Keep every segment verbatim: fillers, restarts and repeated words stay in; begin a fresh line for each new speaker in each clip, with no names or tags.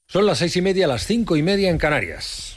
Son las seis y media, las cinco y media en Canarias.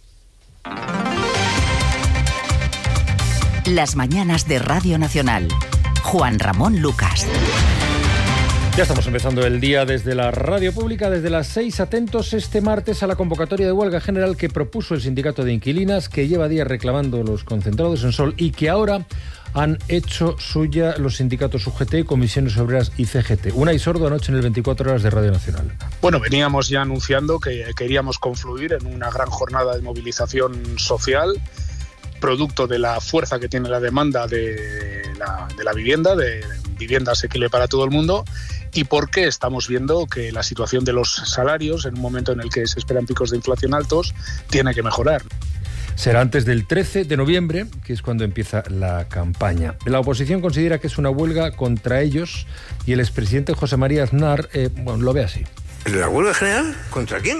Las mañanas de Radio Nacional. Juan Ramón Lucas.
Ya estamos empezando el día desde la radio pública, desde las seis, atentos este martes a la convocatoria de huelga general que propuso el sindicato de inquilinas, que lleva días reclamando los concentrados en Sol y que ahora han hecho suya los sindicatos U G T, Comisiones Obreras y C G T. Unai Sordo anoche en el veinticuatro horas de Radio Nacional.
Bueno, veníamos ya anunciando que queríamos confluir en una gran jornada de movilización social, producto de la fuerza que tiene la demanda de la, de la vivienda, de vivienda asequible para todo el mundo, y porque estamos viendo que la situación de los salarios, en un momento en el que se esperan picos de inflación altos, tiene que mejorar.
Será antes del trece de noviembre, que es cuando empieza la campaña. La oposición considera que es una huelga contra ellos y el expresidente José María Aznar eh, bueno, lo ve así.
¿La huelga general? ¿Contra quién?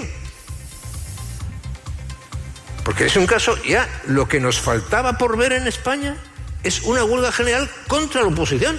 Porque es un caso, ya lo que nos faltaba por ver en España es una huelga general contra la oposición,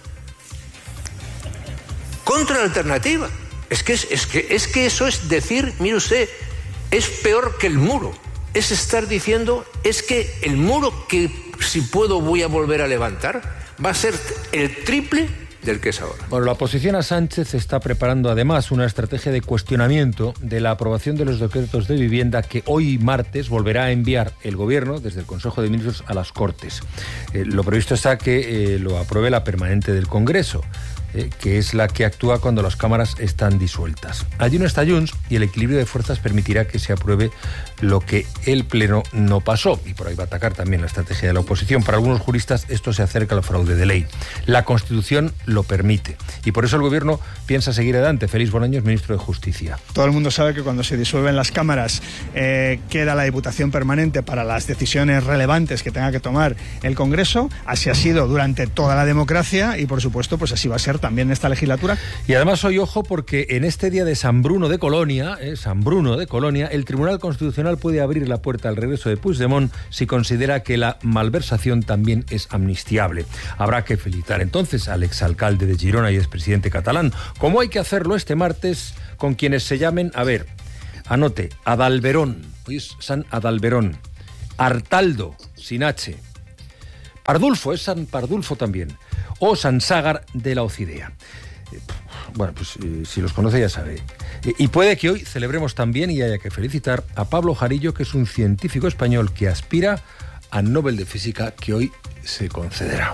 contra la alternativa. Es que, es, es que, es que eso es decir, mire usted, es peor que el muro. Es estar diciendo, es que el muro que si puedo voy a volver a levantar va a ser el triple del que es ahora.
Bueno, la oposición a Sánchez está preparando además una estrategia de cuestionamiento de la aprobación de los decretos de vivienda que hoy martes volverá a enviar el Gobierno desde el Consejo de Ministros a las Cortes. Eh, lo previsto está que eh, lo apruebe la permanente del Congreso, eh, que es la que actúa cuando las cámaras están disueltas. Allí no está Junts y el equilibrio de fuerzas permitirá que se apruebe lo que el Pleno no pasó, y por ahí va a atacar también la estrategia de la oposición. Para algunos juristas esto se acerca al fraude de ley. La Constitución lo permite y por eso el Gobierno piensa seguir adelante. Félix Bolaños, ministro de Justicia.
Todo el mundo sabe que cuando se disuelven las cámaras eh, queda la Diputación Permanente para las decisiones relevantes que tenga que tomar el Congreso. Así ha sido durante toda la democracia y por supuesto pues así va a ser también en esta legislatura.
Y además hoy ojo porque en este día de San Bruno de Colonia, eh, San Bruno de Colonia, el Tribunal Constitucional puede abrir la puerta al regreso de Puigdemont si considera que la malversación también es amnistiable. Habrá que felicitar entonces al exalcalde de Girona y expresidente catalán, como hay que hacerlo este martes con quienes se llamen, a ver, anote, Adalberón, hoy es San Adalberón, Artaldo, sin H, Pardulfo, es San Pardulfo también, o San Ságar de la Ocidea. Bueno, pues eh, si los conoce ya sabe. Eh, y puede que hoy celebremos también y haya que felicitar a Pablo Jarillo, que es un científico español que aspira al Nobel de Física que hoy se concederá.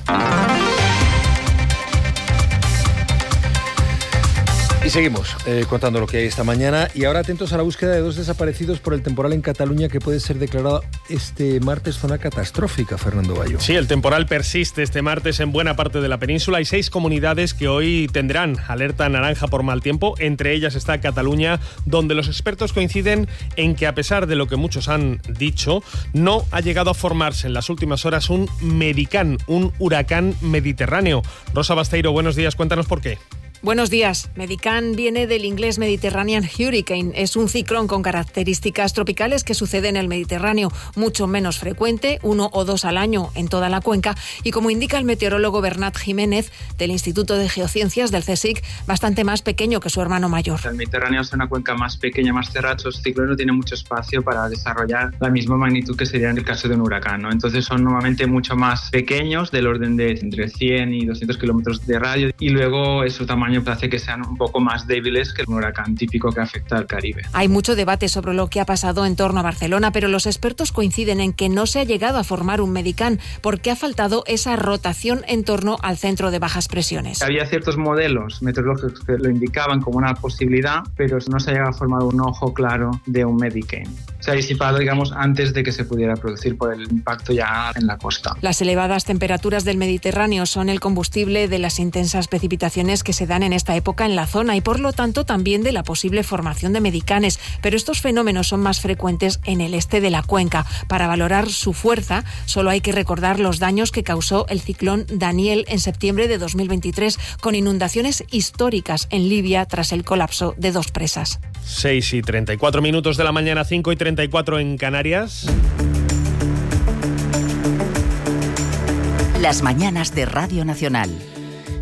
Y seguimos eh, contando lo que hay esta mañana y ahora atentos a la búsqueda de dos desaparecidos por el temporal en Cataluña que puede ser declarada este martes zona catastrófica, Fernando Bayo.
Sí, el temporal persiste este martes en buena parte de la península. Hay seis comunidades que hoy tendrán alerta naranja por mal tiempo. Entre ellas está Cataluña, donde los expertos coinciden en que a pesar de lo que muchos han dicho, no ha llegado a formarse en las últimas horas un medicán, un huracán mediterráneo. Rosa Basteiro, buenos días, cuéntanos por qué.
Buenos días. Medicán viene del inglés Mediterranean Hurricane. Es un ciclón con características tropicales que sucede en el Mediterráneo, mucho menos frecuente, uno o dos al año en toda la cuenca, y como indica el meteorólogo Bernat Jiménez del Instituto de Geociencias del CSIC, bastante más pequeño que su hermano mayor.
El Mediterráneo es una cuenca más pequeña, más cerrada. Los ciclones no tienen mucho espacio para desarrollar la misma magnitud que sería en el caso de un huracán, ¿no? Entonces son normalmente mucho más pequeños, del orden de entre cien y doscientos kilómetros de radio, y luego su tamaño hace que sean un poco más débiles que el huracán típico que afecta al Caribe.
Hay mucho debate sobre lo que ha pasado en torno a Barcelona, pero los expertos coinciden en que no se ha llegado a formar un medicán porque ha faltado esa rotación en torno al centro de bajas presiones.
Había ciertos modelos meteorológicos que lo indicaban como una posibilidad, pero no se ha llegado a formar un ojo claro de un medicán. Se ha disipado, digamos, antes de que se pudiera producir por el impacto ya en la costa.
Las elevadas temperaturas del Mediterráneo son el combustible de las intensas precipitaciones que se dan en esta época en la zona y por lo tanto también de la posible formación de medicanes, pero estos fenómenos son más frecuentes en el este de la cuenca. Para valorar su fuerza solo hay que recordar los daños que causó el ciclón Daniel en septiembre de dos mil veintitrés con inundaciones históricas en Libia tras el colapso de dos presas.
seis y treinta y cuatro minutos de la mañana, cinco y treinta y cuatro en Canarias.
Las mañanas de Radio Nacional.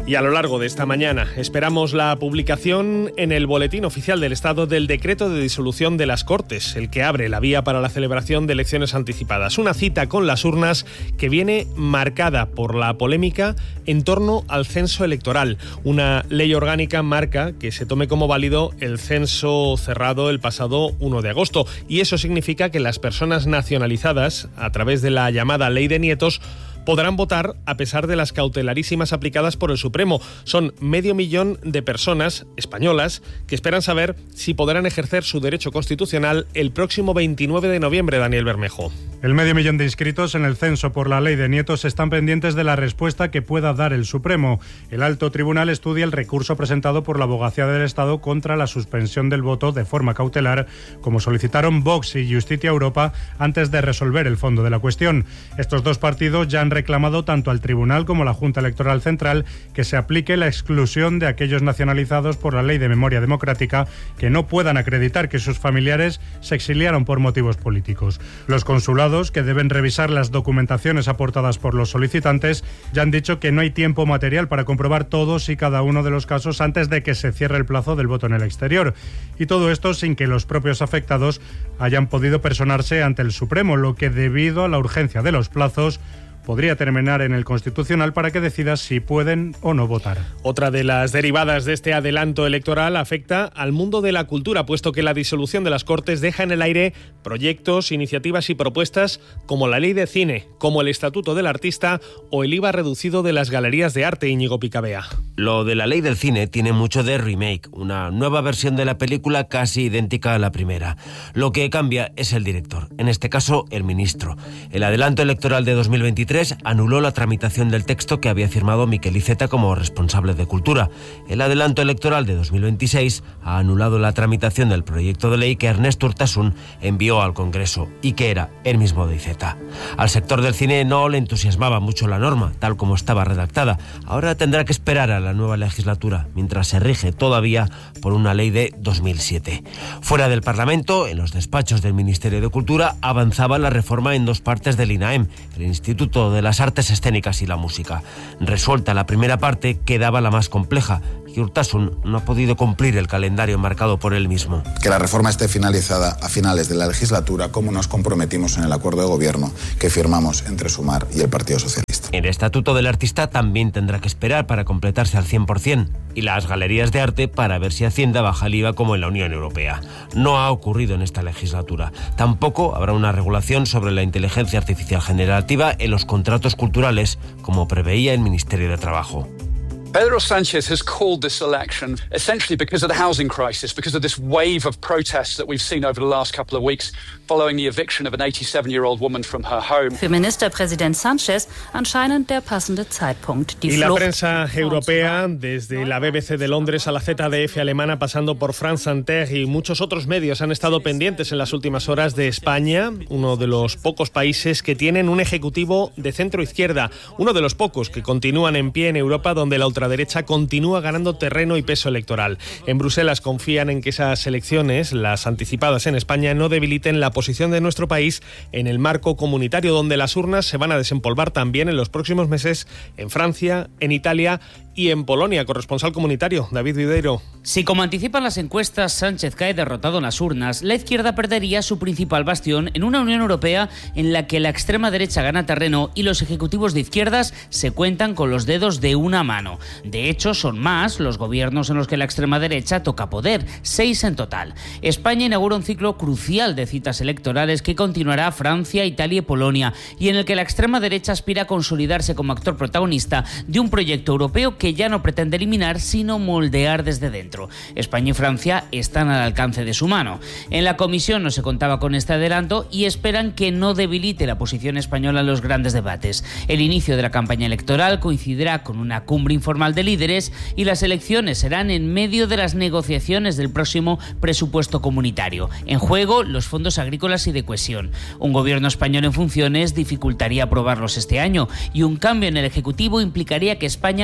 Y a lo largo de esta mañana esperamos la publicación en el Boletín Oficial del Estado del decreto de disolución de las Cortes, el que abre la vía para la celebración de elecciones anticipadas. Una cita con las urnas que viene marcada por la polémica en torno al censo electoral. Una ley orgánica marca que se tome como válido el censo cerrado el pasado uno de agosto. Y eso significa que las personas nacionalizadas, a través de la llamada Ley de Nietos, podrán votar a pesar de las cautelarísimas aplicadas por el Supremo. Son medio millón de personas españolas que esperan saber si podrán ejercer su derecho constitucional el próximo veintinueve de noviembre, Daniel Bermejo.
El medio millón de inscritos en el censo por la Ley de Nietos están pendientes de la respuesta que pueda dar el Supremo. El Alto Tribunal estudia el recurso presentado por la Abogacía del Estado contra la suspensión del voto de forma cautelar, como solicitaron Vox y Justicia Europa antes de resolver el fondo de la cuestión. Estos dos partidos ya han reclamado tanto al Tribunal como a la Junta Electoral Central que se aplique la exclusión de aquellos nacionalizados por la Ley de Memoria Democrática que no puedan acreditar que sus familiares se exiliaron por motivos políticos. Los consulados, que deben revisar las documentaciones aportadas por los solicitantes, ya han dicho que no hay tiempo material para comprobar todos y cada uno de los casos antes de que se cierre el plazo del voto en el exterior. Y todo esto sin que los propios afectados hayan podido personarse ante el Supremo, lo que, debido a la urgencia de los plazos, podría terminar en el Constitucional para que decida si pueden o no votar.
Otra de las derivadas de este adelanto electoral afecta al mundo de la cultura, puesto que la disolución de las Cortes deja en el aire proyectos, iniciativas y propuestas como la Ley de Cine, como el Estatuto del Artista o el I V A reducido de las galerías de arte. Íñigo Picabea.
Lo de la Ley del Cine tiene mucho de remake, una nueva versión de la película casi idéntica a la primera. Lo que cambia es el director, en este caso el ministro. El adelanto electoral de dos mil veintitrés anuló la tramitación del texto que había firmado Miquel Iceta como responsable de Cultura. El adelanto electoral de dos mil veintiséis ha anulado la tramitación del proyecto de ley que Ernesto Urtasun envió al Congreso y que era el mismo de Iceta. Al sector del cine no le entusiasmaba mucho la norma, tal como estaba redactada. Ahora tendrá que esperar a la nueva legislatura, mientras se rige todavía por una ley de dos mil siete. Fuera del Parlamento, en los despachos del Ministerio de Cultura, avanzaba la reforma en dos partes del INAEM, el Instituto de las Artes Escénicas y la Música. Resuelta la primera parte, quedaba la más compleja, y Urtasun no ha podido cumplir el calendario marcado por él mismo.
Que la reforma esté finalizada a finales de la legislatura, como nos comprometimos en el acuerdo de gobierno que firmamos entre Sumar y el Partido Socialista.
El Estatuto del Artista también tendrá que esperar para completarse al cien por ciento, y las galerías de arte para ver si Hacienda baja el I V A como en la Unión Europea. No ha ocurrido en esta legislatura. Tampoco habrá una regulación sobre la inteligencia artificial generativa en los contratos culturales, como preveía el Ministerio de Trabajo.
Pedro Sánchez has called this election essentially because of the housing crisis, because of this wave of protests that we've seen over the last couple of weeks following the eviction of an eighty-seven-year-old woman from her home.
Für Ministerpräsident Sánchez anscheinend der passende Zeitpunkt. Die
y la
Flucht
prensa europea, desde la B B C de Londres a la Z D F alemana, pasando por France Inter y muchos otros medios, han estado pendientes en las últimas horas de España, uno de los pocos países que tienen un ejecutivo de centro-izquierda, uno de los pocos que continúan en pie en Europa, donde la ultraderecha continúa ganando terreno y peso electoral. En Bruselas confían en que esas elecciones, las anticipadas en España, no debiliten la posición de nuestro país en el marco comunitario, donde las urnas se van a desempolvar también en los próximos meses en Francia, en Italia y en Polonia. Corresponsal comunitario, David Videiro.
Si, como anticipan las encuestas, Sánchez cae derrotado en las urnas, la izquierda perdería su principal bastión en una Unión Europea en la que la extrema derecha gana terreno y los ejecutivos de izquierdas se cuentan con los dedos de una mano. De hecho, son más los gobiernos en los que la extrema derecha toca poder, seis en total. España inaugura un ciclo crucial de citas electorales que continuará Francia, Italia y Polonia, y en el que la extrema derecha aspira a consolidarse como actor protagonista de un proyecto europeo que ya no pretende eliminar, sino moldear desde dentro. España y Francia están al alcance de su mano. En la comisión no se contaba con este adelanto y esperan que no debilite la posición española en los grandes debates. El inicio de la campaña electoral coincidirá con una cumbre informal de líderes y las elecciones serán en medio de las negociaciones del próximo presupuesto comunitario. En juego, los fondos agrícolas y de cohesión. Un gobierno español en funciones dificultaría aprobarlos este año y un cambio en el Ejecutivo implicaría que España ya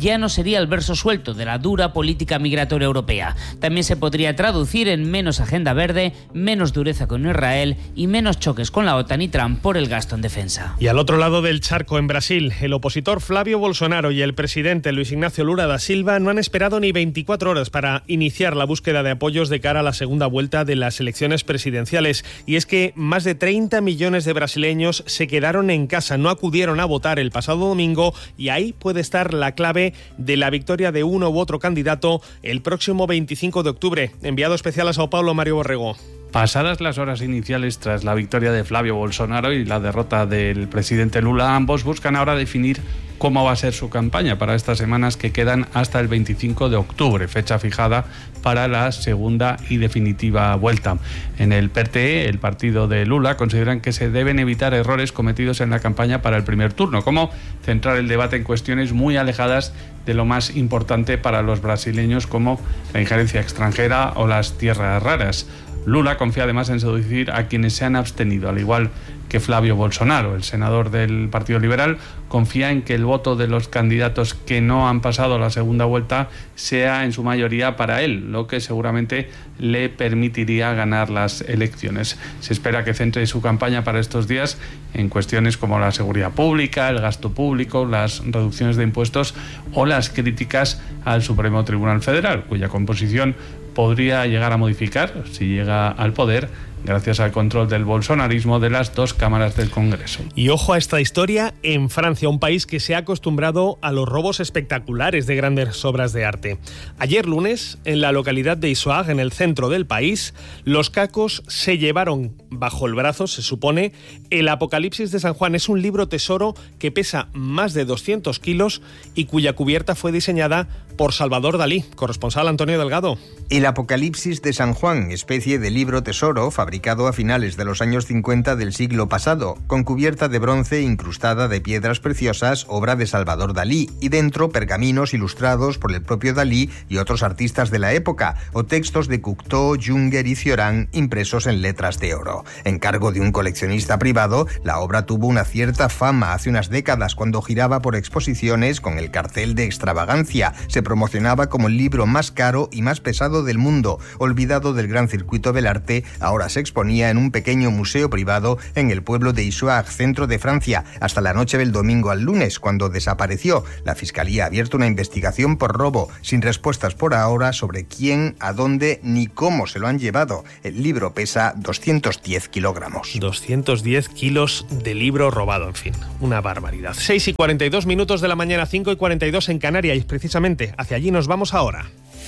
ya no sería el verso suelto de la dura política migratoria europea. También se podría traducir en menos agenda verde, menos dureza con Israel y menos choques con la OTAN y Trump por el gasto en defensa.
Y al otro lado del charco, en Brasil, el opositor Flávio Bolsonaro y el presidente Luis Ignacio Lula da Silva no han esperado ni veinticuatro horas para iniciar la búsqueda de apoyos de cara a la segunda vuelta de las elecciones presidenciales. Y es que más de treinta millones de brasileños se quedaron en casa, no acudieron a votar el pasado domingo, y ahí puede estar la clave de la victoria de uno u otro candidato el próximo veinticinco de octubre. Enviado especial a Sao Paulo, Mario Borrego.
Pasadas las horas iniciales tras la victoria de Flávio Bolsonaro y la derrota del presidente Lula, ambos buscan ahora definir cómo va a ser su campaña para estas semanas que quedan hasta el veinticinco de octubre, fecha fijada para la segunda y definitiva vuelta. En el P T E, el partido de Lula, consideran que se deben evitar errores cometidos en la campaña para el primer turno, como centrar el debate en cuestiones muy alejadas de lo más importante para los brasileños, como la injerencia extranjera o las tierras raras. Lula confía además en seducir a quienes se han abstenido, al igual que Flávio Bolsonaro. El senador del Partido Liberal confía en que el voto de los candidatos que no han pasado la segunda vuelta sea en su mayoría para él, lo que seguramente le permitiría ganar las elecciones. Se espera que centre su campaña para estos días en cuestiones como la seguridad pública, el gasto público, las reducciones de impuestos o las críticas al Supremo Tribunal Federal, cuya composición podría llegar a modificar si llega al poder gracias al control del bolsonarismo de las dos cámaras del Congreso.
Y ojo a esta historia en Francia, un país que se ha acostumbrado a los robos espectaculares de grandes obras de arte. Ayer lunes, en la localidad de Issoire, en el centro del país, los cacos se llevaron bajo el brazo, se supone, el Apocalipsis de San Juan. Es un libro tesoro que pesa más de doscientos kilos y cuya cubierta fue diseñada por Salvador Dalí. Corresponsal Antonio Delgado.
El Apocalipsis de San Juan, especie de libro tesoro fabricado a finales de los años cincuenta del siglo pasado, con cubierta de bronce incrustada de piedras preciosas, obra de Salvador Dalí, y dentro pergaminos ilustrados por el propio Dalí y otros artistas de la época, o textos de Cocteau, Junger y Cioran impresos en letras de oro. En cargo de un coleccionista privado, la obra tuvo una cierta fama hace unas décadas cuando giraba por exposiciones con el cartel de extravagancia. Se promocionaba como el libro más caro y más pesado del mundo. Olvidado del gran circuito del arte, ahora se exponía en un pequeño museo privado en el pueblo de Issoire, centro de Francia, hasta la noche del domingo al lunes, cuando desapareció. La Fiscalía ha abierto una investigación por robo, sin respuestas por ahora sobre quién, a dónde ni cómo se lo han llevado. El libro pesa doscientos diez kilogramos.
doscientos diez kilos de libro robado, en fin, una barbaridad. seis y cuarenta y dos minutos de la mañana, cinco y cuarenta y dos en Canarias, y precisamente hacia allí nos vamos ahora.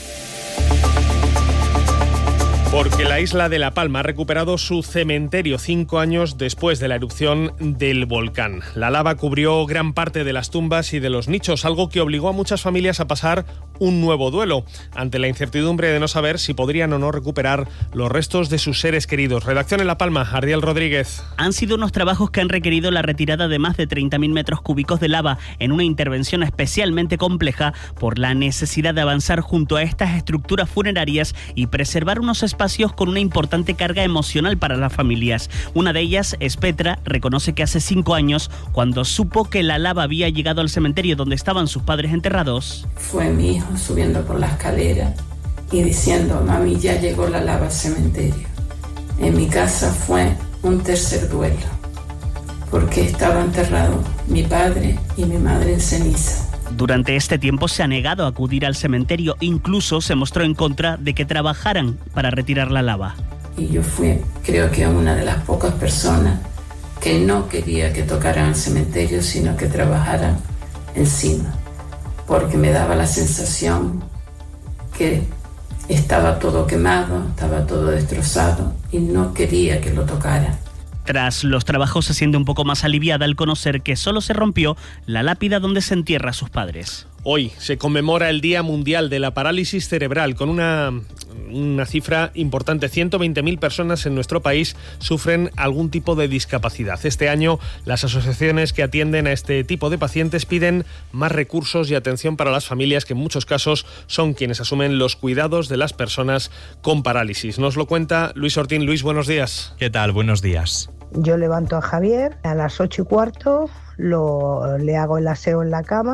Porque la isla de La Palma ha recuperado su cementerio cinco años después de la erupción del volcán. La lava cubrió gran parte de las tumbas y de los nichos, algo que obligó a muchas familias a pasar un nuevo duelo, ante la incertidumbre de no saber si podrían o no recuperar los restos de sus seres queridos. Redacción en La Palma, Ardiel Rodríguez.
Han sido unos trabajos que han requerido la retirada de más de treinta mil metros cúbicos de lava en una intervención especialmente compleja por la necesidad de avanzar junto a estas estructuras funerarias y preservar unos espacios espacios con una importante carga emocional para las familias. Una de ellas es Petra, reconoce que hace cinco años, cuando supo que la lava había llegado al cementerio donde estaban sus padres enterrados.
Fue mi hijo subiendo por la escalera y diciendo: mami, ya llegó la lava al cementerio. En mi casa fue un tercer duelo, porque estaba enterrado mi padre y mi madre en ceniza.
Durante este tiempo se ha negado a acudir al cementerio, incluso se mostró en contra de que trabajaran para retirar la lava.
Y yo fui, creo que una de las pocas personas que no quería que tocaran el cementerio, sino que trabajaran encima, porque me daba la sensación que estaba todo quemado, estaba todo destrozado y no quería que lo tocaran.
Tras los trabajos se siente un poco más aliviada al conocer que solo se rompió la lápida donde se entierra a sus padres.
Hoy se conmemora el Día Mundial de la Parálisis Cerebral, con una, una cifra importante. ciento veinte mil personas en nuestro país sufren algún tipo de discapacidad. Este año, las asociaciones que atienden a este tipo de pacientes piden más recursos y atención para las familias, que en muchos casos son quienes asumen los cuidados de las personas con parálisis. Nos lo cuenta Luis Ortín. Luis, buenos días.
¿Qué tal? Buenos días.
Yo levanto a Javier a las ocho y cuarto, lo, le hago el aseo en la cama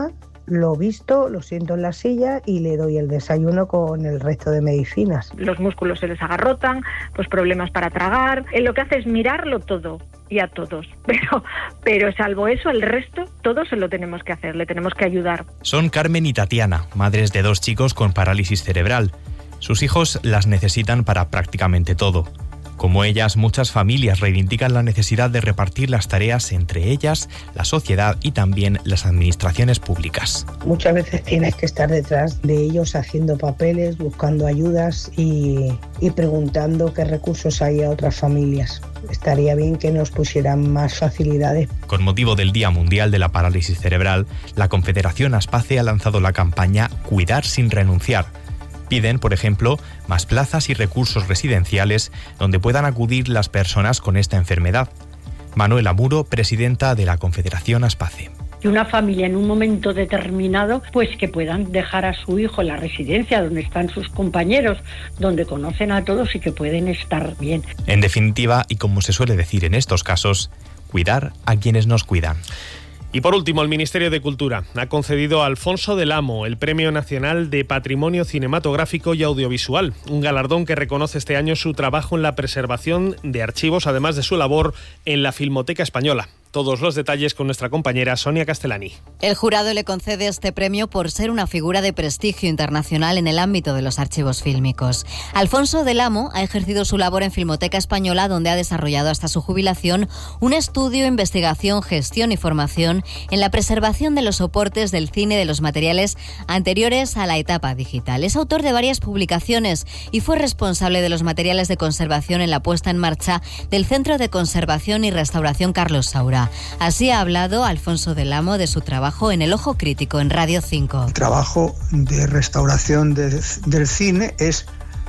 lo visto, lo siento en la silla y le doy el desayuno con el resto de medicinas.
Los músculos se les agarrotan, pues problemas para tragar. Él lo que hace es mirarlo todo y a todos, pero, pero salvo eso, el resto, todo se lo tenemos que hacer, le tenemos que ayudar.
Son Carmen y Tatiana, madres de dos chicos con parálisis cerebral. Sus hijos las necesitan para prácticamente todo. Como ellas, muchas familias reivindican la necesidad de repartir las tareas entre ellas, la sociedad y también las administraciones públicas.
Muchas veces tienes que estar detrás de ellos haciendo papeles, buscando ayudas y, y preguntando qué recursos hay a otras familias. Estaría bien que nos pusieran más facilidades.
Con motivo del Día Mundial de la Parálisis Cerebral, la Confederación Aspace ha lanzado la campaña Cuidar sin renunciar. Piden, por ejemplo, más plazas y recursos residenciales donde puedan acudir las personas con esta enfermedad. Manuela Muro, presidenta de la Confederación Aspace.
Y una familia en un momento determinado, pues que puedan dejar a su hijo en la residencia donde están sus compañeros, donde conocen a todos y que pueden estar bien.
En definitiva, y como se suele decir en estos casos, cuidar a quienes nos cuidan.
Y por último, el Ministerio de Cultura ha concedido a Alfonso del Amo el Premio Nacional de Patrimonio Cinematográfico y Audiovisual, un galardón que reconoce este año su trabajo en la preservación de archivos, además de su labor en la Filmoteca Española. Todos los detalles con nuestra compañera Sonia Castellani.
El jurado le concede este premio por ser una figura de prestigio internacional en el ámbito de los archivos fílmicos. Alfonso del Amo ha ejercido su labor en Filmoteca Española, donde ha desarrollado hasta su jubilación un estudio, investigación, gestión y formación en la preservación de los soportes del cine y de los materiales anteriores a la etapa digital. Es autor de varias publicaciones y fue responsable de los materiales de conservación en la puesta en marcha del Centro de Conservación y Restauración Carlos Saura. Así ha hablado Alfonso del Amo de su trabajo en El Ojo Crítico en Radio cinco.
El trabajo de restauración de, del cine es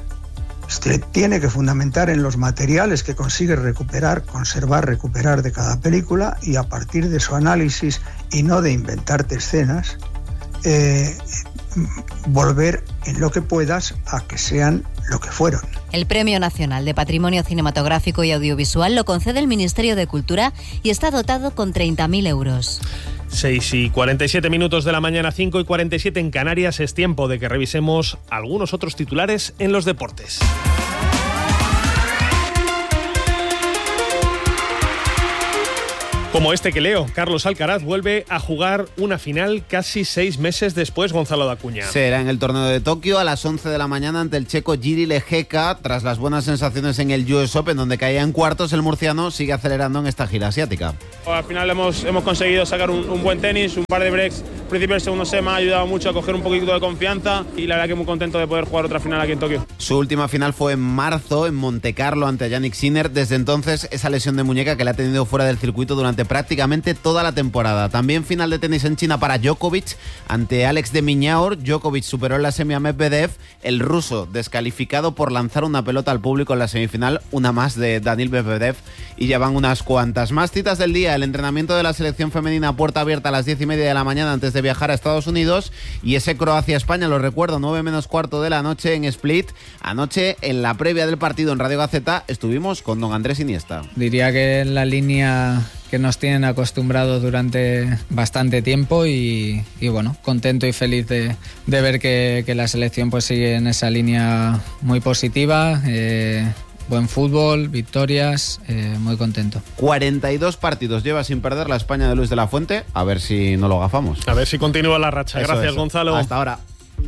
se tiene que fundamentar en los materiales que consigue recuperar, conservar, recuperar de cada película, y a partir de su análisis y no de inventarte escenas, eh, volver en lo que puedas a que sean lo que fueron.
El Premio Nacional de Patrimonio Cinematográfico y Audiovisual lo concede el Ministerio de Cultura y está dotado con treinta mil euros.
seis y cuarenta y siete minutos de la mañana, cinco y cuarenta y siete en Canarias. Es tiempo de que revisemos algunos otros titulares en los deportes. Como este que leo, Carlos Alcaraz vuelve a jugar una final casi seis meses después, Gonzalo Dacuña.
Será en el torneo de Tokio a las once de la mañana ante el checo Jiri Lehecka. Tras las buenas sensaciones en el U S Open, donde caía en cuartos, el murciano sigue acelerando en esta gira asiática.
Al final hemos, hemos conseguido sacar un, un buen tenis, un par de breaks. Al principio del segundo set me ha ayudado mucho a coger un poquito de confianza y la verdad que muy contento de poder jugar otra final aquí en Tokio.
Su última final fue en marzo en Montecarlo ante Jannik Sinner. Desde entonces, esa lesión de muñeca que le ha tenido fuera del circuito durante prácticamente toda la temporada. También final de tenis en China para Djokovic ante Alex de Minaur. Djokovic superó en la semi a Medvedev. El ruso descalificado por lanzar una pelota al público en la semifinal, una más de Daniil Medvedev, y ya van unas cuantas más citas del día. El entrenamiento de la selección femenina a puerta abierta a las diez y media de la mañana antes de viajar a Estados Unidos, y ese Croacia-España, lo recuerdo, nueve menos cuarto de la noche en Split. Anoche, en la previa del partido en Radio Gaceta, estuvimos con don Andrés Iniesta.
Diría que en la línea que nos tienen acostumbrados durante bastante tiempo y, y bueno, contento y feliz de, de ver que, que la selección pues sigue en esa línea muy positiva. Eh, Buen fútbol, victorias, eh, muy contento.
cuarenta y dos partidos lleva sin perder la España de Luis de la Fuente. A ver si no lo gafamos.
A ver si continúa la racha.
Eso,
Gracias,
eso.
Gonzalo.
Hasta ahora.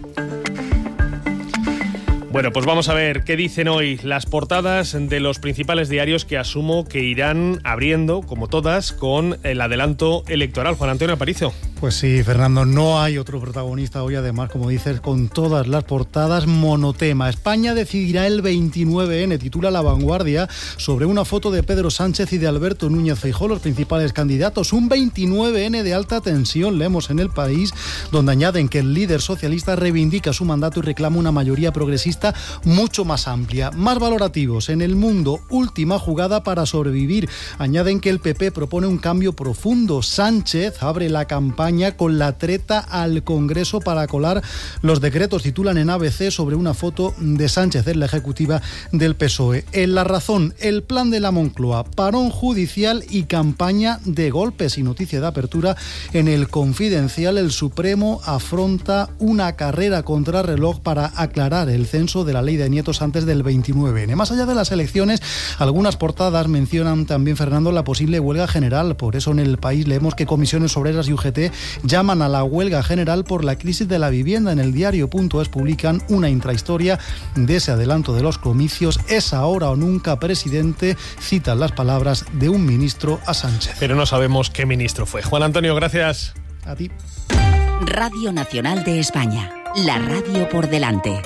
Bueno, pues vamos a ver qué dicen hoy las portadas de los principales diarios, que asumo que irán abriendo, como todas, con el adelanto electoral. Juan Antonio Aparicio.
Pues sí, Fernando, no hay otro protagonista hoy, además, como dices, con todas las portadas, monotema. España decidirá el veintinueve ene, titula La Vanguardia, sobre una foto de Pedro Sánchez y de Alberto Núñez Feijóo, los principales candidatos. Un veintinueve ene de alta tensión, leemos en El País, donde añaden que el líder socialista reivindica su mandato y reclama una mayoría progresista mucho más amplia. Más valorativos, en El Mundo, última jugada para sobrevivir. Añaden que el P P propone un cambio profundo. Sánchez abre la campaña campaña con la treta al Congreso para colar los decretos. Titulan en A B C sobre una foto de Sánchez en la ejecutiva del P S O E. En La Razón, el plan de la Moncloa, parón judicial y campaña de golpes. Y noticia de apertura en el Confidencial, el Supremo afronta una carrera contra reloj para aclarar el censo de la ley de nietos antes del veintinueve ene. Más allá de las elecciones, algunas portadas mencionan también, Fernando, la posible huelga general. Por eso en El País leemos que Comisiones Obreras y U G T llaman a la huelga general por la crisis de la vivienda. En el diario.es publican una intrahistoria de ese adelanto de los comicios. Es ahora o nunca, presidente, citan las palabras de un ministro a Sánchez.
Pero no sabemos qué ministro fue. Juan Antonio, gracias.
A ti.
Radio Nacional de España, la radio por delante.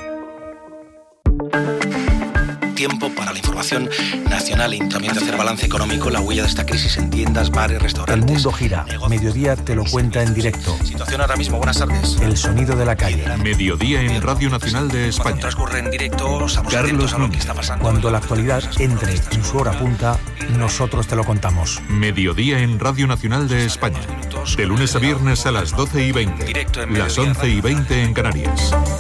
Tiempo para la información nacional y también de hacer balance económico, la huella de esta crisis en tiendas, bares, restaurantes.
El mundo gira. Mediodía te lo cuenta en directo.
Situación ahora mismo. Buenas tardes.
El sonido de la calle.
Mediodía en Radio Nacional de España.
Cuando transcurre en directo, estamos atentos a lo que está pasando.
Cuando la actualidad entre en su hora punta, nosotros te lo contamos.
Mediodía en Radio Nacional de España. De lunes a viernes a las doce y veinte. Las once y veinte en Canarias.